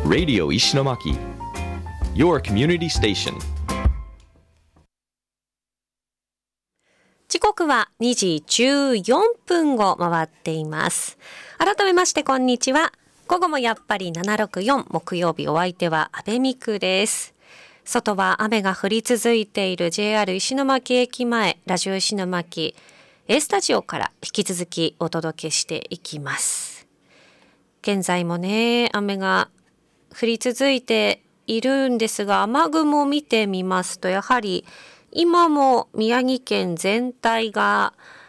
Radio Ishinomaki, your community station. 時刻は2時14分を回っています。改めましてこんにちは。午後もやっぱり764木曜日、お相手は阿部美久です。外は雨が降り続いている JR 石巻駅前、ラジオ石巻 A スタジオから引き続きお届けしていきます。現在もね、雨が降り続いているんですが、雨雲を見てみますと、やはり今も宮城県全体が